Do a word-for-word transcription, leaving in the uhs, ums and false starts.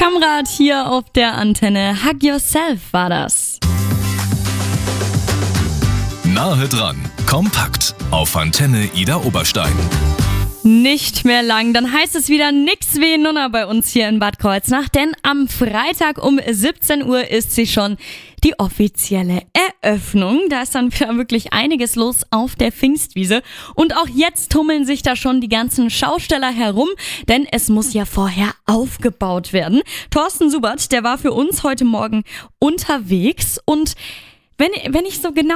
Kamrat hier auf der Antenne. Hug Yourself war das. Nahe dran, kompakt auf Antenne Ida Oberstein. Nicht mehr lang, dann heißt es wieder nix wie Nunna bei uns hier in Bad Kreuznach, denn am Freitag um siebzehn Uhr ist sie schon die offizielle Eröffnung. Da ist dann wieder wirklich einiges los auf der Pfingstwiese und auch jetzt tummeln sich da schon die ganzen Schausteller herum, denn es muss ja vorher aufgebaut werden. Thorsten Subert, der war für uns heute Morgen unterwegs und wenn, wenn ich so genau